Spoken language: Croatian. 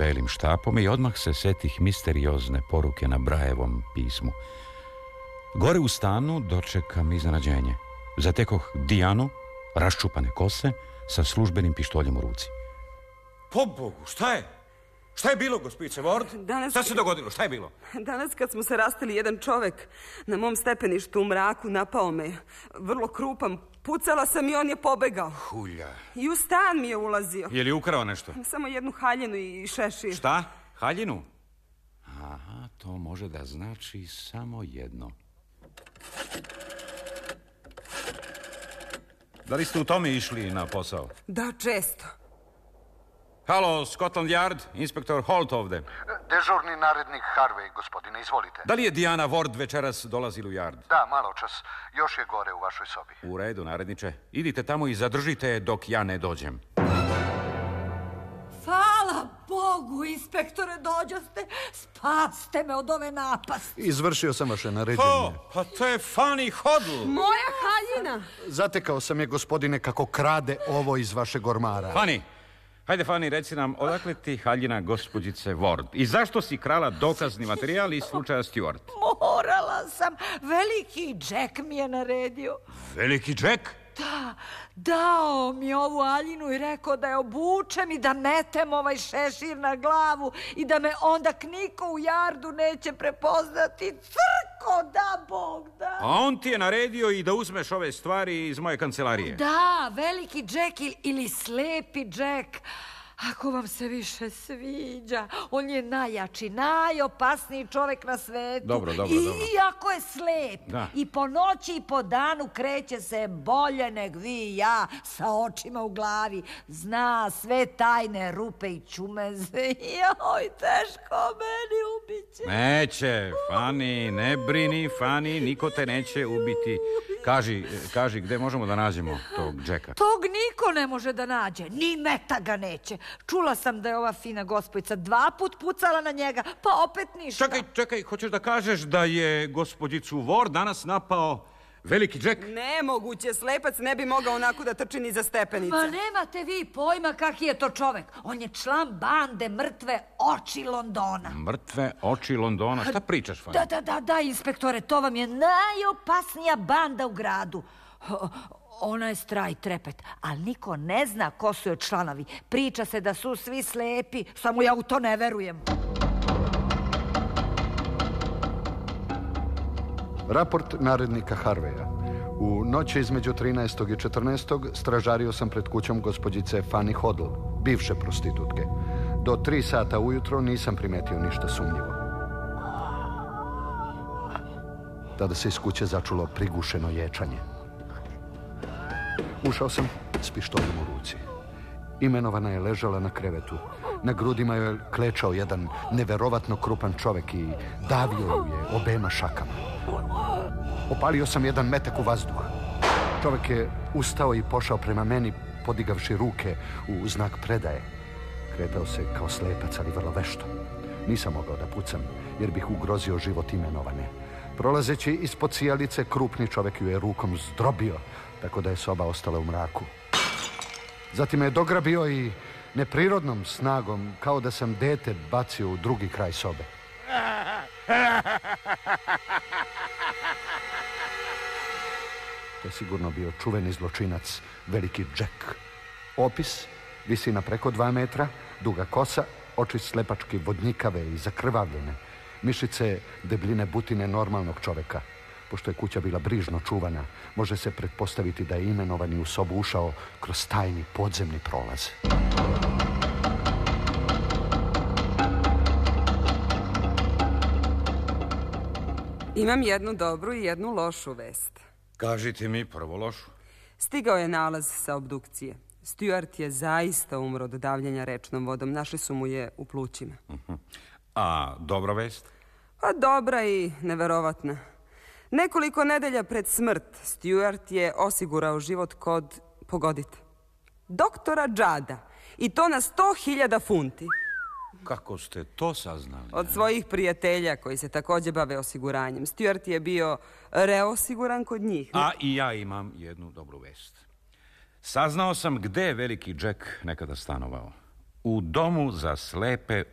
belim štapom i odmah se setih misteriozne poruke na Brajevom pismu. Gore u stanu dočekam iznenađenje. Zatekoh Dijanu, raščupane kose, sa službenim pištoljem u ruci. Pobogu, šta je? Šta je bilo, gospice Ward? Šta se dogodilo? Šta je bilo? Danas kad smo se rastali, jedan čovek na mom stepeništu u mraku napao me. Vrlo krupan. Pucala sam i on je pobegao. Hulja. I u stan mi je ulazio. Je li ukrao nešto? Samo jednu haljinu i šešir. Šta? Haljinu? Aha, to može da znači samo jedno. Da li ste u tome išli na posao? Da, često. Halo, Scotland Yard, inspektor Holt ovde. Dežurni narednik Harvey, gospodine, izvolite. Da li je Diana Ward večeras dolazila u Yard? Da, malo čas. Još je gore u vašoj sobi. U redu, naredniče. Idite tamo i zadržite je dok ja ne dođem. Hvala Bogu, inspektore, dođoste. Spaste me od ove napasti. Izvršio sam vaše naređenje. Pa to je Fanny Hoddle. Moja haljina. Zatekao sam je, gospodine, kako krade ovo iz vašeg ormara. Fanny, hajde, Fanny, reci nam, odakle ti haljina gospođice Ward? I zašto si krala dokazni materijal iz slučaja Stewart? Morala sam. Veliki Jack mi je naredio. Veliki Jack? Da, dao mi ovu haljinu i rekao da je obučem i da metem ovaj šešir na glavu i da me onda niko u Jardu neće prepoznati. Crko, da Bog, da. A on ti je naredio i da uzmeš ove stvari iz moje kancelarije. Da, veliki Jack ili slepi Jack. Ako vam se više sviđa, on je najjači, najopasniji čovek na svetu. Dobro. Iako je slep. Da. I po noći i po danu kreće se bolje nek vi i ja, sa očima u glavi. Zna sve tajne rupe i čumeze. Joj, teško, meni ubiće. Neće, Fanny, ne brini, Fanny, niko te neće ubiti. Kaži, gde možemo da nađemo tog Jacka? Tog niko ne može da nađe, ni Meta ga neće. Čula sam da je ova fina gospojica 2 put pucala na njega, pa opet ništa. Čekaj, hoćeš da kažeš da je gospođicu Ward danas napao veliki Jack? Nemoguće, slepac ne bi mogao onako da trči ni za stepenice. Ma nemate vi pojma kaki je to čovek. On je član bande Mrtve oči Londona. Mrtve oči Londona? Šta pričaš, Fanny? Da, inspektore, to vam je najopasnija banda u gradu. Ona je strah i trepet, ali niko ne zna ko su joj članovi. Priča se da su svi slepi, samo ja u to ne verujem. Raport narednika Harveya. U noći između 13. i 14. stražario sam pred kućom gospođice Fanny Hoddle, bivše prostitutke. Do 3 sata ujutro nisam primetio ništa sumnjivo. Tada se iz kuće začulo prigušeno ječanje. Ušao sam s pištoljem u ruci. Imenovana je ležala na krevetu. Na grudima je klečao jedan neverovatno krupan čovek i davio ju je obema šakama. Opalio sam jedan metak u vazduh. Čovek je ustao i pošao prema meni, podigavši ruke u znak predaje. Kretao se kao slepac, ali vrlo vešto. Nisam mogao da pucam, jer bih ugrozio život imenovane. Prolazeći ispod sijalice, krupni čovek ju je rukom zdrobio, tako da je soba ostala u mraku. Zatim me je dograbio i neprirodnom snagom, kao da sam dete, bacio u drugi kraj sobe. To je sigurno bio čuveni zločinac, veliki Jack. Opis: visina preko 2 metra, duga kosa, oči slepački vodnikave i zakrvavljene, mišice debljine butine normalnog čoveka. Pošto je kuća bila brižno čuvana, može se pretpostaviti da je imenovani u sobu ušao kroz tajni podzemni prolaz. Imam jednu dobru i jednu lošu vest. Kažite mi prvo lošu. Stigao je nalaz sa obdukcije. Stewart je zaista umro od davljenja rečnom vodom. Našli su mu je u plućima. A dobra vest? Pa dobra i neverovatna. Nekoliko nedelja pred smrt Stewart je osigurao život kod, pogodite, doktora Džada. I to na 100.000 funti. Kako ste to saznali? Od svojih prijatelja koji se takođe bave osiguranjem. Stewart je bio reosiguran kod njih. A i ja imam jednu dobru vest. Saznao sam gde je veliki Jack nekada stanovao. U domu za slepe